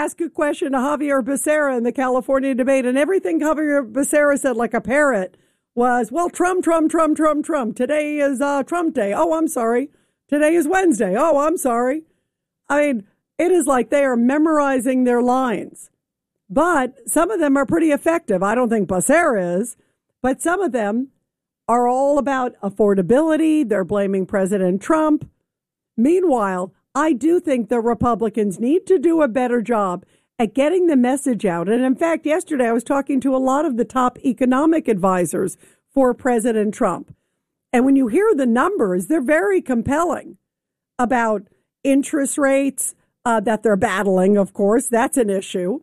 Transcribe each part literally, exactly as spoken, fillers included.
ask a question to Javier Becerra in the California debate, and everything Javier Becerra said like a parrot was, well, Trump, Trump, Trump, Trump, Trump. Today is uh, Trump Day. Oh, I'm sorry. Today is Wednesday. Oh, I'm sorry. I mean, it is like they are memorizing their lines. But some of them are pretty effective. I don't think Becerra is, but some of them are all about affordability. They're blaming President Trump. Meanwhile, I do think the Republicans need to do a better job at getting the message out. And in fact, yesterday I was talking to a lot of the top economic advisors for President Trump. And when you hear the numbers, they're very compelling about interest rates uh, that they're battling, of course. That's an issue.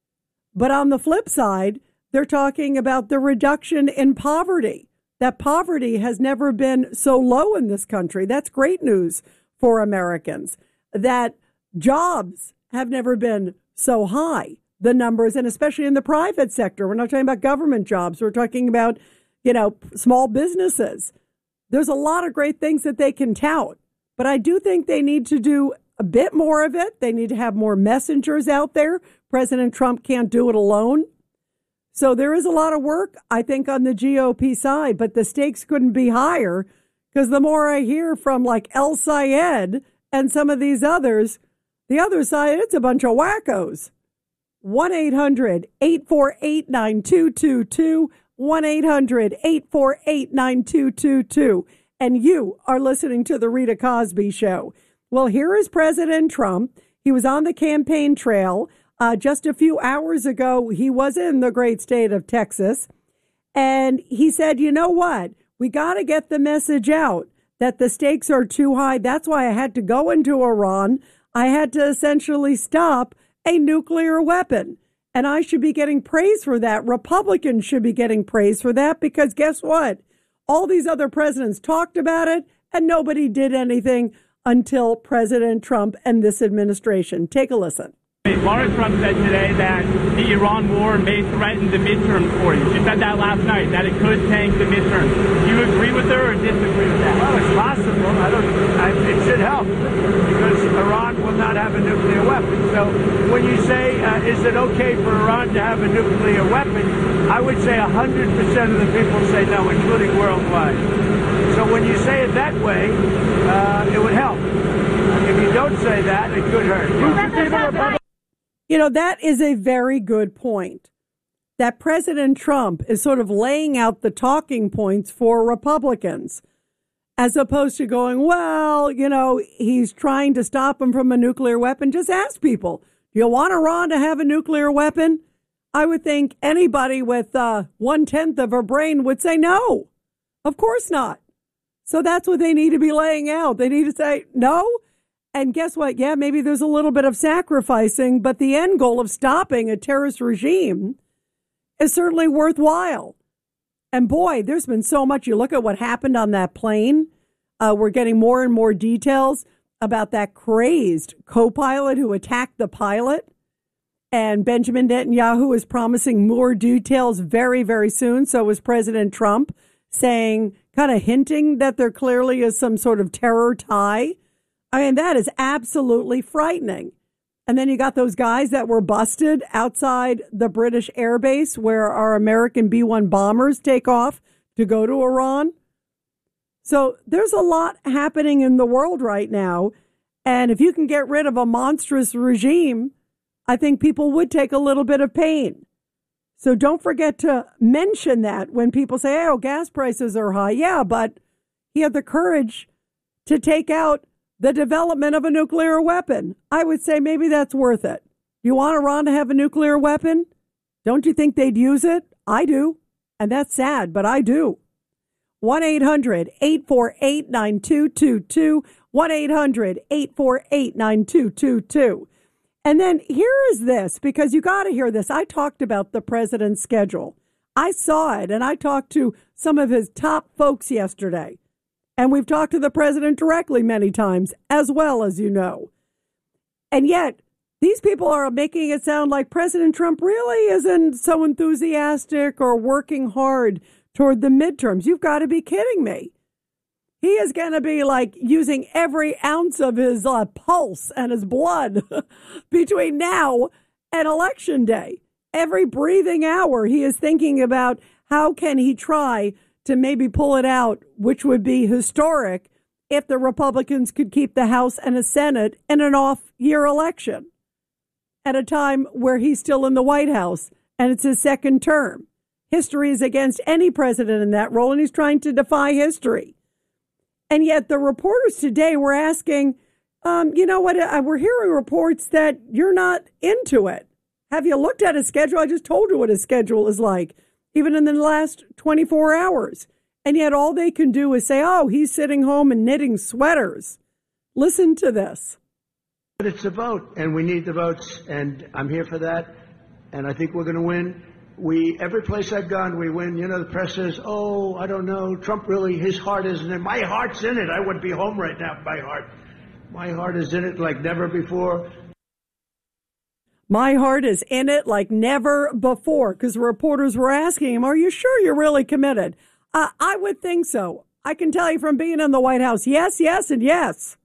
But on the flip side, they're talking about the reduction in poverty, that poverty has never been so low in this country. That's great news for Americans, that jobs have never been so high, the numbers, and especially in the private sector. We're not talking about government jobs. We're talking about, you know, small businesses. There's a lot of great things that they can tout, but I do think they need to do a bit more of it. They need to have more messengers out there. President Trump can't do it alone. So there is a lot of work, I think, on the G O P side, but the stakes couldn't be higher, because the more I hear from like El Sayed and some of these others, the other side, it's a bunch of wackos. one eight hundred eight four eight nine two two two, one eight hundred eight four eight nine two two two. And you are listening to The Rita Cosby Show. Well, here is President Trump. He was on the campaign trail. Uh, just a few hours ago, he was in the great state of Texas. And he said, you know what? We got to get the message out that the stakes are too high. That's why I had to go into Iran. I had to essentially stop a nuclear weapon. And I should be getting praise for that. Republicans should be getting praise for that, because guess what? All these other presidents talked about it and nobody did anything until President Trump and this administration. Take a listen. Laura Trump said today that the Iran war may threaten the midterms for you. She said that last night, that it could tank the midterms. Do you agree with her or disagree with that? Well, it's possible. I don't. I, it should help, because Iran will not have a nuclear weapon. So when you say, uh, is it okay for Iran to have a nuclear weapon, I would say one hundred percent of the people say no, including worldwide. So when you say it that way, uh, it would help. If you don't say that, it could hurt. You know, that is a very good point, that President Trump is sort of laying out the talking points for Republicans, as opposed to going, well, you know, he's trying to stop them from a nuclear weapon. Just ask people, do you want Iran to have a nuclear weapon? I would think anybody with uh, one-tenth of a brain would say no, of course not. So that's what they need to be laying out. They need to say no. And guess what? Yeah, maybe there's a little bit of sacrificing, but the end goal of stopping a terrorist regime is certainly worthwhile. And boy, there's been so much. You look at what happened on that plane. Uh, we're getting more and more details about that crazed co-pilot who attacked the pilot. And Benjamin Netanyahu is promising more details very, very soon. So was President Trump, saying, kind of hinting that there clearly is some sort of terror tie. I mean, that is absolutely frightening. And then you got those guys that were busted outside the British Air Base where our American B one bombers take off to go to Iran. So there's a lot happening in the world right now. And if you can get rid of a monstrous regime, I think people would take a little bit of pain. So don't forget to mention that when people say, oh, gas prices are high. Yeah, but he had the courage to take out the development of a nuclear weapon. I would say maybe that's worth it. You want Iran to have a nuclear weapon? Don't you think they'd use it? I do. And that's sad, but I do. one eight hundred eight four eight nine two two two. one eight hundred eight four eight nine two two two. And then here is this, because you got to hear this. I talked about the president's schedule. I saw it, and I talked to some of his top folks yesterday. And we've talked to the president directly many times, as well, as you know. And yet, these people are making it sound like President Trump really isn't so enthusiastic or working hard toward the midterms. You've got to be kidding me. He is going to be like using every ounce of his uh, pulse and his blood between now and Election Day. Every breathing hour, he is thinking about how can he try to maybe pull it out, which would be historic if the Republicans could keep the House and the Senate in an off-year election at a time where he's still in the White House and it's his second term. History is against any president in that role, and he's trying to defy history. And yet the reporters today were asking, um, you know what, uh, we're hearing reports that you're not into it. Have you looked at his schedule? I just told you what his schedule is like, even in the last twenty-four hours. And yet all they can do is say, oh, he's sitting home and knitting sweaters. Listen to this. But it's a vote, and we need the votes, and I'm here for that, and I think we're going to win. We, every place I've gone, we win. You know, the press says, oh, I don't know, Trump really, his heart isn't in it. My heart's in it. I would be home right now if my heart. My heart is in it like never before. My heart is in it like never before, because reporters were asking him, are you sure you're really committed? Uh, I would think so. I can tell you from being in the White House, yes, yes, and yes.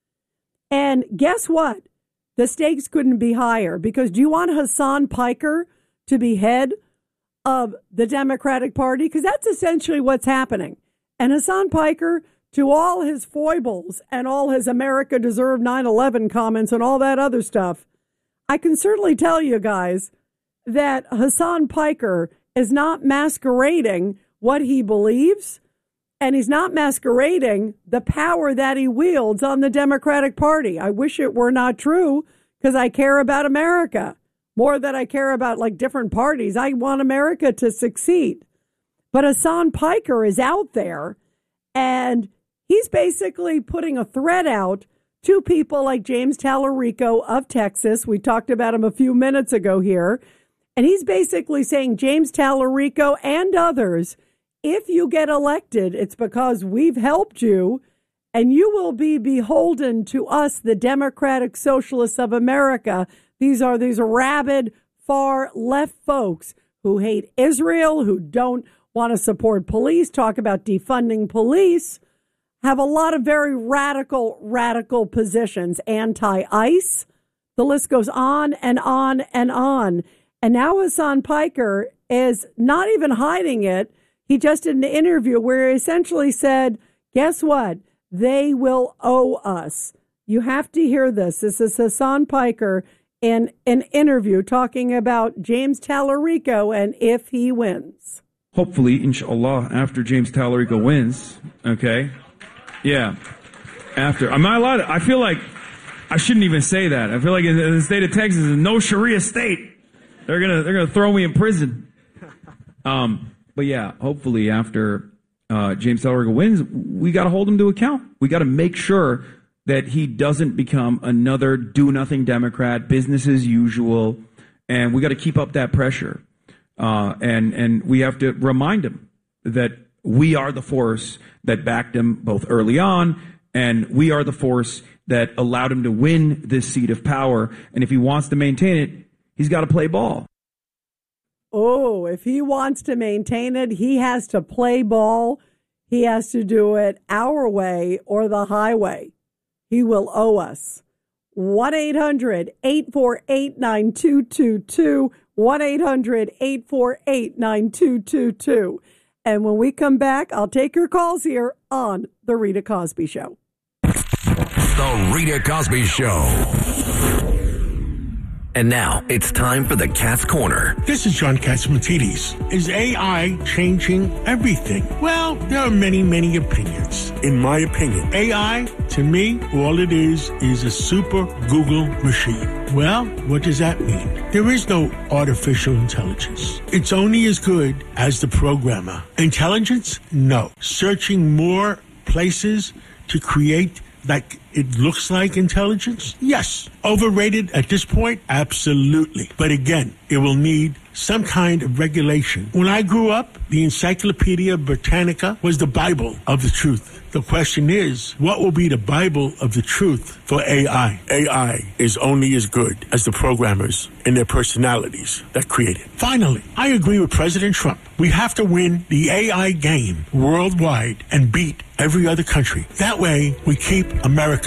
And guess what? The stakes couldn't be higher, because do you want Hassan Piker to be head of the Democratic Party? Because that's essentially what's happening. And Hassan Piker, to all his foibles and all his America deserved nine eleven comments and all that other stuff, I can certainly tell you guys that Hassan Piker is not masquerading what he believes, and he's not masquerading the power that he wields on the Democratic Party. I wish it were not true, because I care about America more than I care about like different parties. I want America to succeed. But Hassan Piker is out there, and he's basically putting a threat out to people like James Tallarico of Texas. We talked about him a few minutes ago here. And he's basically saying, James Tallarico and others, if you get elected, it's because we've helped you, and you will be beholden to us, the Democratic Socialists of America. These are these rabid, far left folks who hate Israel, who don't want to support police, talk about defunding police, have a lot of very radical, radical positions, anti-ICE. The list goes on and on and on. And now Hassan Piker is not even hiding it. He just did an interview where he essentially said, guess what? They will owe us. You have to hear this. This is Hassan Piker in an interview talking about James Tallarico and if he wins. Hopefully, inshallah, after James Tallarico wins, okay? Yeah, after. Am I allowed to, I feel like I shouldn't even say that. I feel like in the state of Texas, no Sharia state. They're gonna they're gonna throw me in prison. Um, but yeah, hopefully after uh, James Tallarico wins, we got to hold him to account. We got to make sure that he doesn't become another do-nothing Democrat, business as usual, and we got to keep up that pressure. Uh, and and we have to remind him that we are the force that backed him both early on, and we are the force that allowed him to win this seat of power. And if he wants to maintain it, he's got to play ball. Oh, if he wants to maintain it, he has to play ball. He has to do it our way or the highway. He will owe us. one eight hundred eight four eight nine two two two. one eight hundred eight four eight nine two two two. And when we come back, I'll take your calls here on The Rita Cosby Show. The Rita Cosby Show. And now it's time for the Cat's Corner. This is John Catsimatidis. Is A I changing everything? Well, there are many, many opinions. In my opinion, A I, to me, all it is is a super Google machine. Well, what does that mean? There is no artificial intelligence. It's only as good as the programmer. Intelligence? No. Searching more places to create like it looks like intelligence? Yes. Overrated at this point? Absolutely. But again, it will need some kind of regulation. When I grew up, the Encyclopedia Britannica was the Bible of the truth. The question is, what will be the Bible of the truth for A I? A I is only as good as the programmers and their personalities that create it. Finally, I agree with President Trump. We have to win the A I game worldwide and beat every other country. That way, we keep America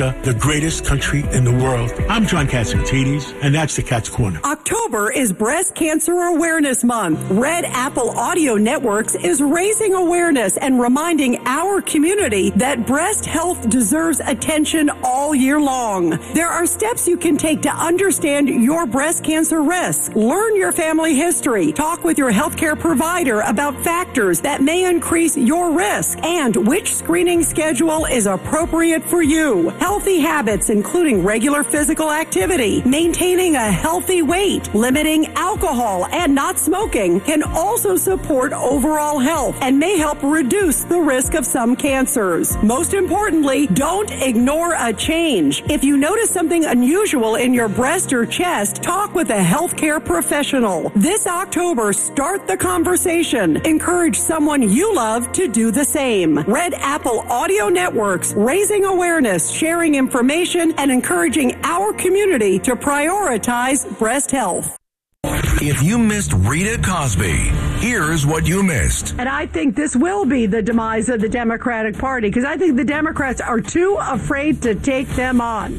America the greatest country in the world. I'm John Catsimatidis, and that's the Cat's Corner. October is Breast Cancer Awareness Month. Red Apple Audio Networks is raising awareness and reminding our community that breast health deserves attention all year long. There are steps you can take to understand your breast cancer risk. Learn your family history. Talk with your healthcare provider about factors that may increase your risk and which screening schedule is appropriate for you. Healthy habits, including regular physical activity, maintaining a healthy weight, limiting alcohol, and not smoking can also support overall health and may help reduce the risk of some cancers. Most importantly, don't ignore a change. If you notice something unusual in your breast or chest, talk with a healthcare professional. This October, start the conversation. Encourage someone you love to do the same. Red Apple Audio Networks, raising awareness, sharing information, and encouraging our community to prioritize breast health. If you missed Rita Cosby, here's what you missed. And I think this will be the demise of the Democratic Party, because I think the Democrats are too afraid to take them on.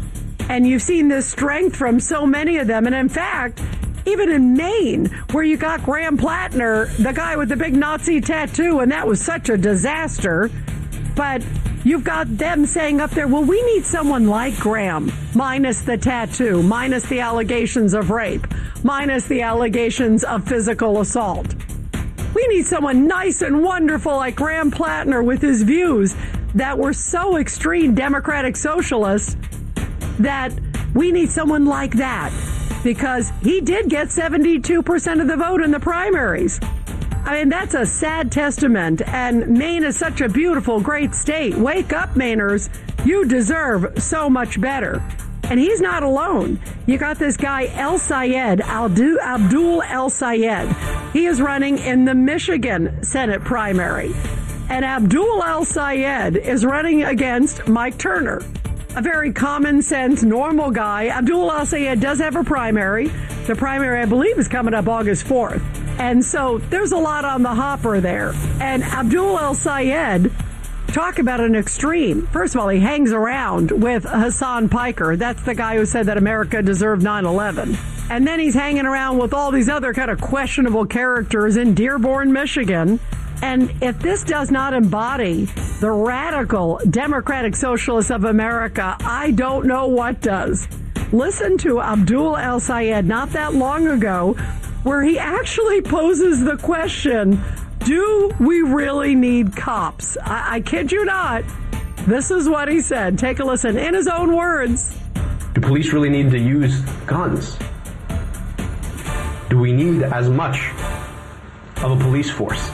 And you've seen this strength from so many of them. And in fact, even in Maine, where you got Graham Plattner, the guy with the big Nazi tattoo, and that was such a disaster. But you've got them saying up there, well, we need someone like Graham, minus the tattoo, minus the allegations of rape, minus the allegations of physical assault. We need someone nice and wonderful like Graham Plattner with his views that were so extreme Democratic socialists that we need someone like that, because he did get seventy-two percent of the vote in the primaries. I mean, that's a sad testament, and Maine is such a beautiful, great state. Wake up, Mainers. You deserve so much better. And he's not alone. You got this guy, El Sayed, Abdul El Sayed. He is running in the Michigan Senate primary. And Abdul El Sayed is running against Mike Turner, a very common sense, normal guy. Abdul El Sayed does have a primary. The primary, I believe, is coming up August fourth. And so there's a lot on the hopper there. And Abdul El Sayed, talk about an extreme. First of all, he hangs around with Hassan Piker. That's the guy who said that America deserved nine eleven. And then he's hanging around with all these other kind of questionable characters in Dearborn, Michigan. And if this does not embody the radical Democratic Socialists of America, I don't know what does. Listen to Abdul El Sayed not that long ago, where he actually poses the question, do we really need cops? I, I kid you not. This is what he said. Take a listen in his own words. Do police really need to use guns? Do we need as much of a police force?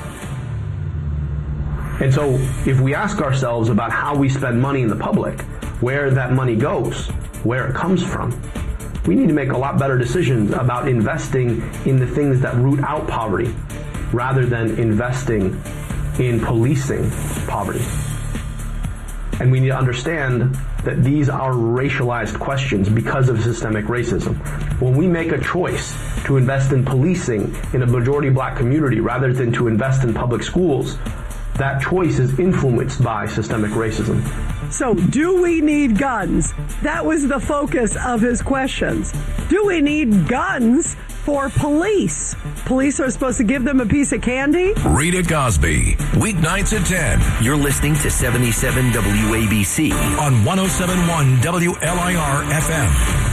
And so if we ask ourselves about how we spend money in the public, where that money goes, where it comes from, we need to make a lot better decisions about investing in the things that root out poverty rather than investing in policing poverty. And we need to understand that these are racialized questions because of systemic racism. When we make a choice to invest in policing in a majority black community rather than to invest in public schools, that choice is influenced by systemic racism. So, do we need guns? That was the focus of his questions. Do we need guns for police? Police are supposed to give them a piece of candy? Rita Cosby, weeknights at ten. You're listening to seventy-seven W A B C on one oh seven point one W L I R F M.